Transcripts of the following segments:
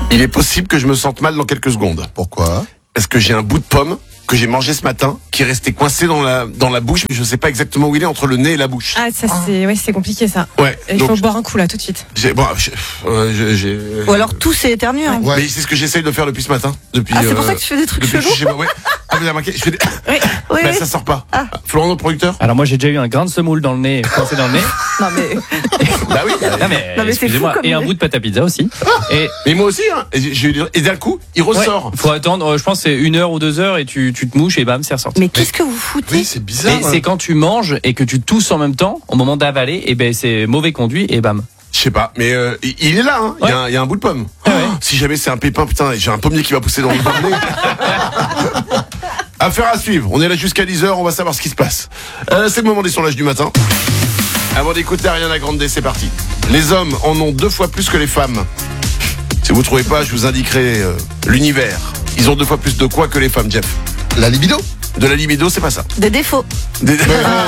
Il est possible que je me sente mal dans quelques secondes. Pourquoi? Parce que j'ai un bout de pomme que j'ai mangé ce matin, qui est resté coincé dans la bouche, mais je sais pas exactement où il est, entre le nez et la bouche. Ah, ça c'est compliqué ça. Ouais. Il faut boire un coup là tout de suite. Ou alors tout c'est éternué. Hein. Ouais. Mais c'est ce que j'essaye de faire depuis ce matin. C'est pour ça que tu fais des trucs depuis que chelous. je suis chez moi. Ouais. Ah, vous avez remarqué, je fais des... Oui, Bah, oui. ça sort pas. Ah. Florent, notre producteur. Alors moi j'ai déjà eu un grain de semoule dans le nez, coincé dans le nez. Non mais Bah oui. Non mais c'est excusez-moi. fou comme Et un idée. bout de pâte à pizza aussi. Et Mais moi aussi, hein. Et d'un coup, il ressort. faut attendre, je pense que c'est 1 heure ou 2 heures et tu te mouches et bam, c'est ressorti. mais qu'est-ce que vous foutez? Oui, c'est bizarre. Et c'est quand tu manges et que tu tousses en même temps, au moment d'avaler, et ben c'est mauvais conduit et bam. Je sais pas, mais il est là, hein. Ouais. Il y a un bout de pomme. Ah ouais. Si jamais c'est un pépin, putain, j'ai un pommier qui va pousser dans le nez. Affaire à suivre. On est là jusqu'à 10h, on va savoir ce qui se passe. C'est le moment des sondages du matin. Avant d'écouter Ariana Grande, c'est parti. Les hommes en ont 2 fois plus que les femmes. Si vous trouvez pas, je vous indiquerai l'univers. Ils ont 2 fois plus de quoi que les femmes, Jeff? La libido? De la libido, c'est pas ça. Des défauts. Des-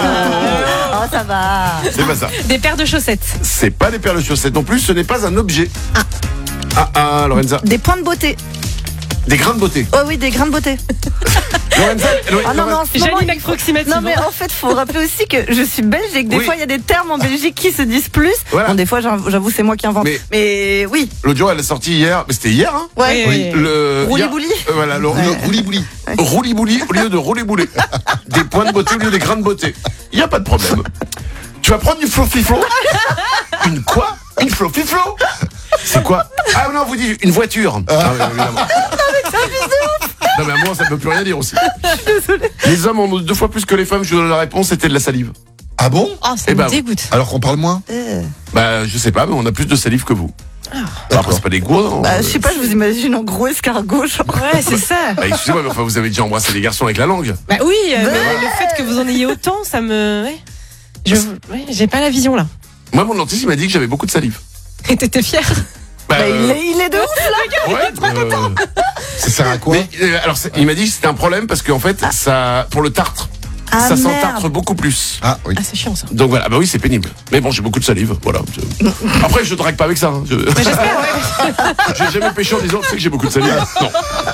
Oh ça va. c'est pas ça. Des paires de chaussettes. C'est pas des paires de chaussettes non plus, ce n'est pas un objet. Ah, Lorenza. Des points de beauté. Des grains de beauté. Oh oui, des grains de beauté. Lorenza, Ah non, mais en ce moment, Janine il faut- approximative. Non mais en fait, faut rappeler aussi que je suis belge et que des Oui. fois il y a des termes en Belgique qui se disent plus. Voilà. Bon, des fois, j'avoue, c'est moi qui invente. Mais oui. L'audio, elle est sortie hier. Mais c'était hier, hein? Ouais. Oui. Le Rouli-bouli. hier- voilà, le Rouli-bouli. rouli-bouli au lieu de rouler-bouler. Des points de beauté au lieu des grains de beauté. Il n'y a pas de problème. Tu vas prendre du flofiflo? Une quoi? Une flofiflo? C'est quoi? Ah non, vous dites une voiture. Ah, oui, évidemment. Non mais à moi ça ne veut plus rien dire aussi. Les hommes en ont 2 fois plus que les femmes. Je vous donne la réponse, c'était de la salive. Ah bon? Oh, ça Eh me ben, dégoûte. Alors qu'on parle moins? Bah je sais pas, mais on a plus de salive que vous. Après c'est pas des gourds. Non. Bah, je sais pas, je vous imagine en gros escargot. Genre. Ouais, c'est ça. Bah, excusez-moi, mais enfin vous avez déjà embrassé les garçons avec la langue. Bah oui, mais le fait que vous en ayez autant, ça me. Ouais. J'ai pas la vision là. Moi mon dentiste il m'a dit que j'avais beaucoup de salive. Et t'étais fier? Bah, Bah, il est de ouf. ouais, Ça sert à quoi? mais alors il m'a dit que c'était un problème parce qu'en fait ça pour le tartre Ah, ça merde. s'entartre beaucoup plus. Ah oui. Ah, c'est chiant ça. Donc voilà, bah oui c'est pénible. Mais bon j'ai beaucoup de salive, voilà. Après je drague pas avec ça. Hein. Mais j'espère, ouais. J'ai jamais péché en disant tu sais que j'ai beaucoup de salive. Non.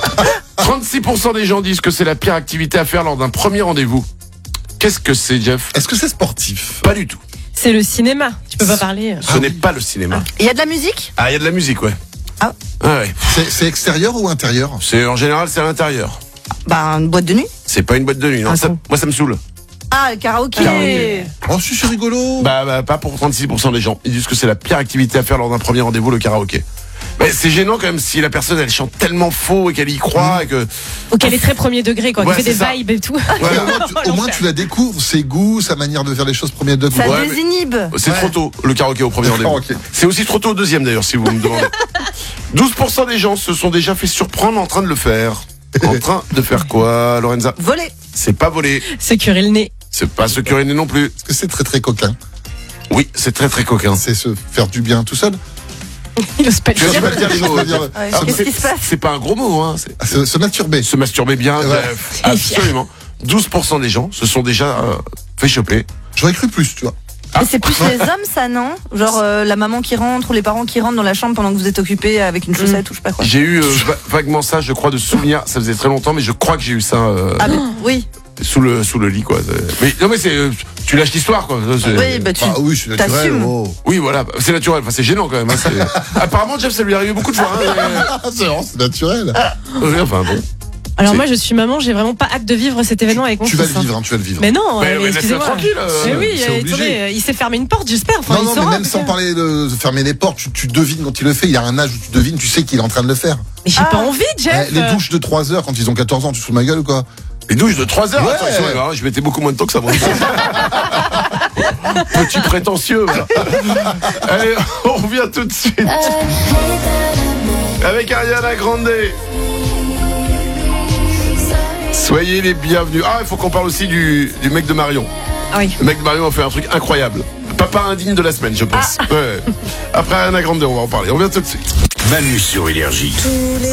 36% des gens disent que c'est la pire activité à faire lors d'un premier rendez-vous. Qu'est-ce que c'est, Jeff? Est-ce que c'est sportif? Pas du tout. C'est le cinéma. Tu peux pas parler. Ce n'est pas le cinéma. Il y a de la musique? Ah, il y a de la musique, ouais. Ah. Ouais. C'est extérieur ou intérieur? C'est en général c'est à l'intérieur. Bah, une boîte de nuit. C'est pas une boîte de nuit. Non. Ah, Ça- bon. moi ça me saoule. Ah, le karaoké. Karaoké. Oh, c'est rigolo. Bah, pas pour 36% des gens. Ils disent que c'est la pire activité à faire lors d'un premier rendez-vous, le karaoké. Mais c'est gênant quand même si la personne elle chante tellement faux et qu'elle y croit et que. Ou qu'elle est très premier degré, quoi. Ouais, Qui fait des c'est ça. vibes et tout. Ouais, au moins, tu la découvres, ses goûts, sa manière de faire les choses premier degré. Ça Ouais, mais- désinhibe. C'est Ouais. trop tôt, le karaoké au premier rendez-vous. karaoké. C'est aussi trop tôt au deuxième d'ailleurs, si vous me demandez. 12% des gens se sont déjà fait surprendre en train de le faire. En train de faire quoi, Lorenza? Voler. C'est pas voler. Se curer le nez. C'est pas se curer le nez non plus. Est-ce que c'est très très coquin? Oui, c'est très très coquin. C'est se faire du bien tout seul? Il ose pas le Tu dire. vas pas dire les mots. Ouais, Alors, qu'est-ce qui se passe? c'est pas un gros mot, hein. C'est Se masturber. se masturber bien. Ouais. Jeff. Absolument. 12% des gens se sont déjà fait choper. J'aurais cru plus, tu vois. Mais c'est plus les hommes, ça, non? Genre la maman qui rentre ou les parents qui rentrent dans la chambre pendant que vous êtes occupé avec une chaussette ou je sais pas quoi. J'ai eu vaguement ça, je crois, de souvenir. Ça faisait très longtemps, mais je crois que j'ai eu ça Ah, mais, oui. sous le lit, quoi. Mais non, mais c'est tu lâches l'histoire, quoi. C'est- Oui, bah tu. Ah oui, c'est naturel. t'assumes. Oh. Oui, voilà, c'est naturel. Enfin, c'est gênant quand même. Hein, c'est- Apparemment, Jeff, ça lui est arrivé beaucoup de fois. Hein, Ah, c'est vrai, c'est naturel. mais- enfin bon. Alors C'est- moi, je suis maman, j'ai vraiment pas hâte de vivre cet événement avec mon Tu vas fils. le vivre, hein, tu vas le vivre. Mais non, Mais laisse-le excusez-moi. tranquille. Mais oui, c'est obligé. attendez, il sait fermer une porte, j'espère. Enfin, Non, il non, saura, mais même en tout sans cas. parler de fermer les portes, tu devines quand il le fait. Il y a un âge où tu devines, tu sais qu'il est en train de le faire. Mais j'ai pas envie, Jeff. Les douches de 3 heures quand ils ont 14 ans, tu te fous de ma gueule ou quoi? Les douches de 3 heures. Ouais. Attends, excusez-moi, hein, je mettais beaucoup moins de temps que ça. Moi. Petit prétentieux. Voilà. Allez, on revient tout de suite avec Ariana Grande. Soyez les bienvenus. Ah, il faut qu'on parle aussi du mec de Marion. Ah oui. Le mec de Marion a fait un truc incroyable. Papa indigne de la semaine, je pense. Ouais. Après Ariana Grande, on va en parler. On revient tout de suite. Manu sur Énergie.